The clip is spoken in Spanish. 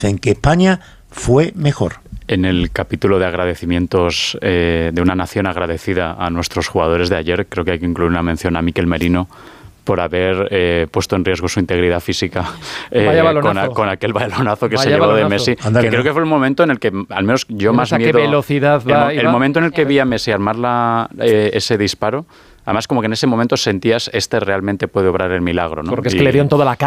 en que España fue mejor. En el capítulo de agradecimientos de una nación agradecida a nuestros jugadores de ayer, creo que hay que incluir una mención a Mikel Merino por haber puesto en riesgo su integridad física con aquel balonazo que se llevó de Messi. Que creo que fue el momento en el que, al menos yo más miedo... ¿Qué velocidad va? El momento en el que vi a Messi armar ese disparo, además como que en ese momento sentías, realmente puede obrar el milagro, ¿no? Porque es que le dio en toda la cara.